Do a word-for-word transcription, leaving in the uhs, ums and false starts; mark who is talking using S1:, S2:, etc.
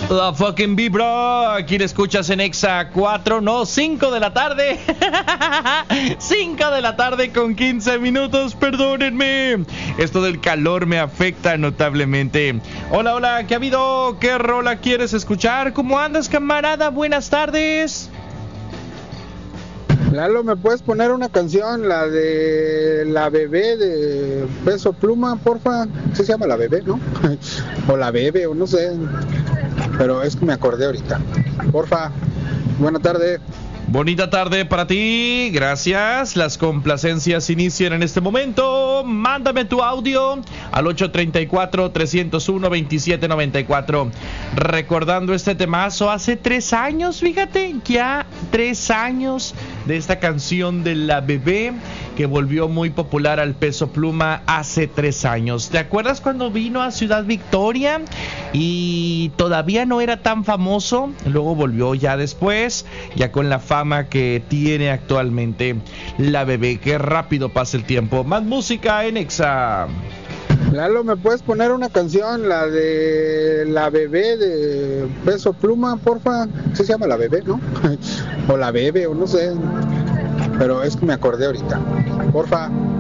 S1: La fucking vibra. Aquí le escuchas en Exa cuatro, no, cinco de la tarde. cinco de la tarde con quince minutos, perdónenme. Esto del calor me afecta notablemente. Hola, hola, ¿qué ha habido? ¿Qué rola quieres escuchar? ¿Cómo andas, camarada? Buenas tardes.
S2: Lalo, ¿me puedes poner una canción, la de La Bebé de Peso Pluma, porfa? ¿Sí se llama La Bebé, no? O La Bebe, o no sé. Pero es que me acordé ahorita. Porfa, buena tarde.
S1: Bonita tarde para ti, gracias. Las complacencias inician en este momento. Mándame tu audio al ocho tres cuatro, tres cero uno, dos siete nueve cuatro. Recordando este temazo hace tres años, fíjate, ya tres años de esta canción de La Bebé que volvió muy popular al Peso Pluma hace tres años. ¿Te acuerdas cuando vino a Ciudad Victoria y todavía no era tan famoso? Luego volvió ya después, ya con la fama que tiene actualmente La Bebé. Qué rápido pasa el tiempo. Más música en Exa.
S2: Lalo, ¿me puedes poner una canción, la de La Bebé de Peso Pluma, porfa? ¿Sí se llama La Bebé, no? O La Bebe, o no sé. Pero es que me acordé ahorita. Porfa.